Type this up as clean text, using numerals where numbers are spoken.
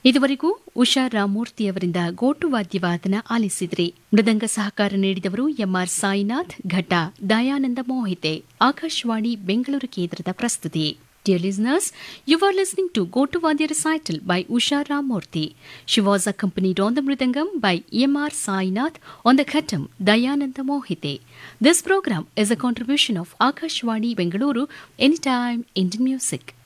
ಇದುವರೆಗೂ ಉಷಾ ರಾಮಮೂರ್ತಿಯವರಿಂದ ಗೋಟುವಾದ್ಯವಾದನ ಆಲಿಸಿದ್ರಿ. ಮೃದಂಗ ಸಹಕಾರ ನೀಡಿದವರು ಎಂಆರ್ ಸಾಯಿನಾಥ್, ಘಟ ದಯಾನಂದ ಮೋಹಿತೆ. ಆಕಾಶವಾಣಿ ಬೆಂಗಳೂರು ಕೇಂದ್ರದ ಪ್ರಸ್ತುತಿ. Dear listeners, you are listening to Gotuvadya Recital by Usha Ramurthy. She was accompanied on the Mridangam by M.R. Sainath, on the Khatam, Dayananda Mohite. This program is a contribution of Akashwani Bengaluru, Anytime Indian Music.